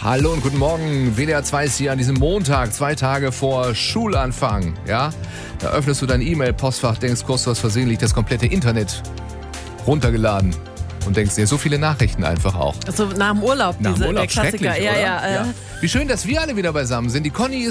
Hallo und guten Morgen. WDR 2 ist hier an diesem Montag, 2 Tage vor Schulanfang. Ja? Da öffnest du dein E-Mail-Postfach, denkst kurz, du hast versehentlich das komplette Internet runtergeladen. Und denkst dir, so viele Nachrichten einfach auch. So nach dem Urlaub, Nach dem Urlaub, der Klassiker. schrecklich, oder? Ja. Wie schön, dass wir alle wieder beisammen sind. Die Conny